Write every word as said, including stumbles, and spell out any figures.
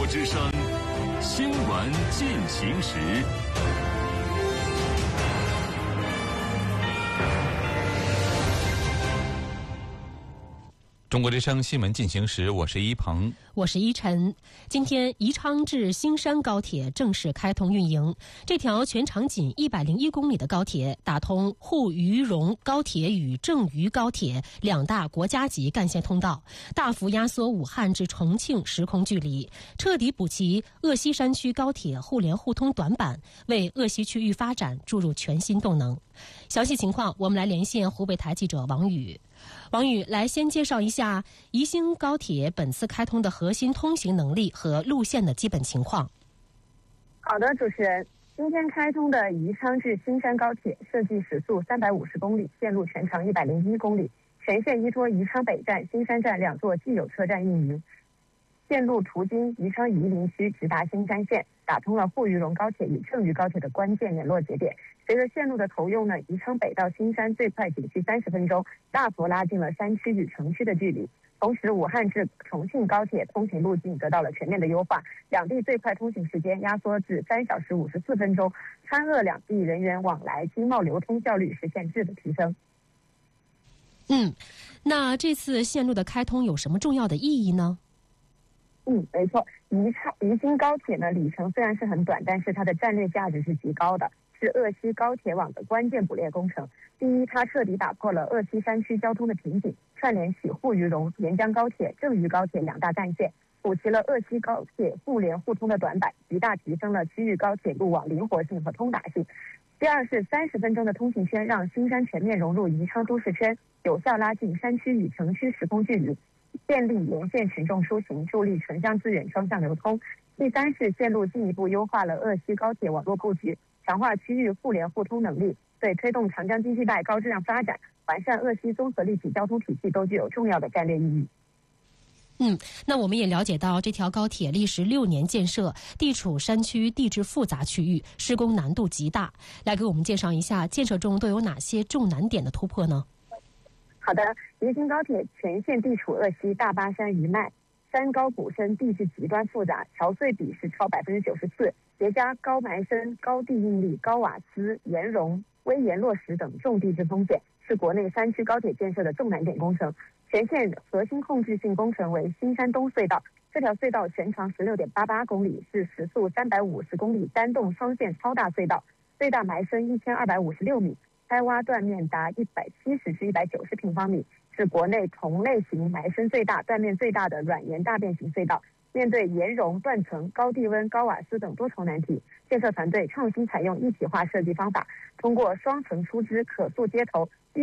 之声新闻进行时。 中国之声新闻进行时，我是一鹏， 我是依晨。今天，宜昌至新山高铁正式开通运营。这条全长仅一百零一公里的高铁，打通沪渝蓉高铁与郑渝高铁两大国家级干线通道，大幅压缩武汉至重庆时空距离，彻底补齐鄂西山区高铁互联互通短板，为鄂西区域发展注入全新动能。详细情况，我们来连线湖北台记者王宇。王宇，来先介绍一下宜兴高铁本次开通的核心通行能力和路线的基本情况。 好的，主持人，今天开通的宜昌至新山高铁设计时速三百五十公里，线路全长一百零一公里，全线依托宜昌北站、新山站两座既有车站运营，线路途经宜昌夷陵区，直达新山县，打通了沪渝蓉高铁与郑渝高铁的关键联络节点。随着线路的投用呢，宜昌北到新山最快仅需三十分钟，大幅拉近了山区与城区的距离。同时，武汉至重庆高铁通行路径得到了全面的优化，两地最快通行时间压缩至三小时五十四分钟，川鄂两地人员往来、经贸流通效率实现质的提升。 嗯，那这次线路的开通有什么重要的意义呢？ 嗯，没错，宜昌宜兴高铁呢，里程虽然是很短，但是它的战略价值是极高的，是鄂西高铁网的关键补列工程。第一，它彻底打破了鄂西山区交通的瓶颈，串联起沪渝蓉、沿江高铁、郑渝高铁两大干线，补齐了鄂西高铁互联互通的短板，极大提升了区域高铁路网灵活性和通达性。第二是三十分钟的通行圈，让新山全面融入宜昌都市圈，有效拉近山区与城区时空距离，便利沿线群众出行，助力城乡资源双向流通。第三是线路进一步优化了鄂西高铁网络布局，强化区域互联互通能力，对推动长江经济带高质量发展、完善鄂西综合立体交通体系都具有重要的战略意义。 嗯，那我们也了解到，这条高铁历时六年建设，地处山区地质复杂区域，施工难度极大。来给我们介绍一下建设中都有哪些重难点的突破呢？ 好的，宜兴高铁全线地处鄂西大巴山余脉，山高谷深，地质极端复杂，桥隧比是超百分之九十四，叠加高埋深、高地应力、高瓦斯、岩溶、危岩落石等重地质风险，是国内山区高铁建设的重难点工程。全线核心控制性工程为新山东隧道，这条隧道全长 十六点八八公里，是时速三百五十公里单洞双线超大隧道，最大埋深一千二百五十六米，开挖断面达一百七十至一百九十平方米，是国内同类型埋深最大、断面最大的软岩大变形隧道。面对岩溶、断层、高地温、高瓦斯等多重难题，建设团队创新采用一体化设计方法，通过双层出支、可塑接头、